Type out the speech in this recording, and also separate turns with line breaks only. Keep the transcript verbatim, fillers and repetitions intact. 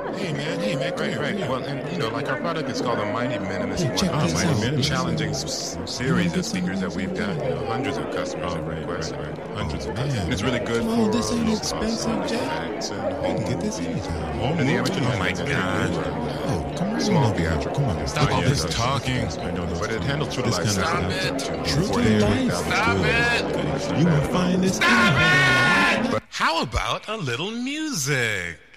Hey man, hey man,
Right, right. Well, and you know, like our product is called a Mighty Minimus,
Hey, check
one of
this
the
out.
most challenging s- series of speakers that we've got. You know, hundreds of customers have requested, hundreds of customers. And it's really good
Come on,
for
this ain't
low
expensive,
cost
Jack.
effects and
I
home
can get this
movies.
anytime.
And the amateur
Oh my
music
God.
Oh, come on.
Small
over here.
theatrical.
Come on.
Stop all this
Yeah,
talking.
I know those.
But it handles true to
This
life.
kind of
sound.
stuff.
Two,
True
four,
to
eight,
life.
eight thousand.
Stop
Good.
it.
You will find this.
How about a little music?